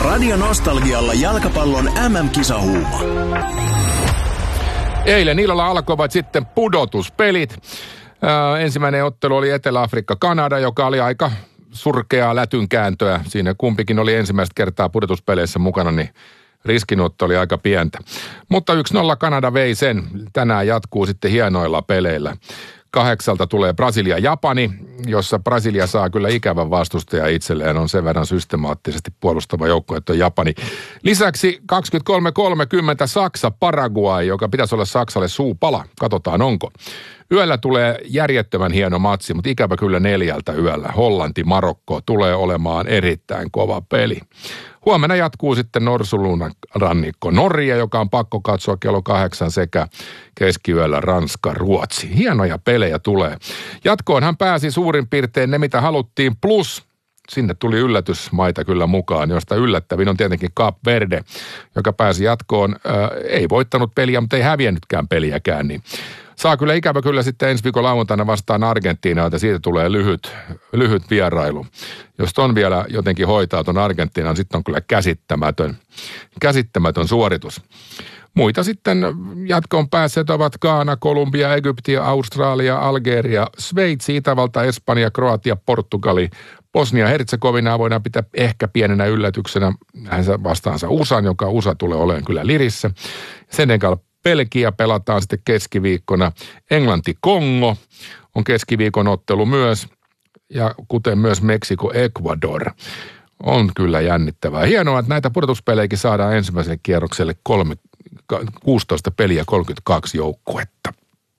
Radio Nostalgialla jalkapallon MM-kisahuuma. Eilen illalla alkoivat sitten pudotuspelit. Ensimmäinen ottelu oli Etelä-Afrikka-Kanada, joka oli aika surkeaa lätynkääntöä. Siinä kumpikin oli ensimmäistä kertaa pudotuspeleissä mukana, niin riskinotto oli aika pientä. Mutta 1-0 Kanada vei sen. Tänään jatkuu sitten hienoilla peleillä. 8 tulee Brasilia-Japani, jossa Brasilia saa kyllä ikävän vastustaja itselleen. On sen verran systemaattisesti puolustava joukko, että on Japani. Lisäksi 23:30 Saksa-Paraguay, joka pitäisi olla Saksalle suupala. Katsotaan onko. Yöllä tulee järjettömän hieno matsi, mutta ikävä kyllä 4 yöllä. Hollanti-Marokko tulee olemaan erittäin kova peli. Huomenna jatkuu sitten Norsulunan rannikko Norja, joka on pakko katsoa kello 8 sekä keskiyöllä Ranska-Ruotsi. Hienoja pelejä tulee. Jatkoonhan pääsi suurin piirtein ne, mitä haluttiin, plus sinne tuli yllätysmaita kyllä mukaan, josta yllättävin on tietenkin Cape Verde, joka pääsi jatkoon. Ei voittanut peliä, mutta ei häviännytkään peliäkään, niin saa kyllä ikävä kyllä sitten ensi viikon lauantaina vastaan Argentiinaa, että siitä tulee lyhyt vierailu. Jos ton vielä jotenkin hoitaa ton Argentiinan, sitten on kyllä käsittämätön suoritus. Muita sitten jatkoon päässeet ovat Ghana, Kolumbia, Egypti, Australia, Algeria, Sveitsi, Itävalta, Espanja, Kroatia, Portugali, Bosnia-Herzegovinaa voidaan pitää ehkä pienenä yllätyksenä. Vastaansa USAn, joka USA tulee olemaan kyllä lirissä. Senegal, Belgia pelataan sitten keskiviikkona. Englanti-Kongo on keskiviikon ottelu myös. Ja kuten myös Meksiko-Ecuador. On kyllä jännittävää. Hienoa, että näitä pudotuspelejäkin saadaan ensimmäiselle kierrokselle 16 peliä 32 joukkuetta.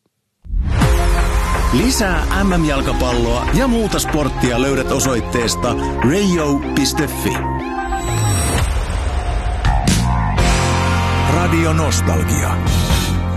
Lisää MM-jalkapalloa ja muuta sporttia löydät osoitteesta radio.fi. Radio Nostalgia.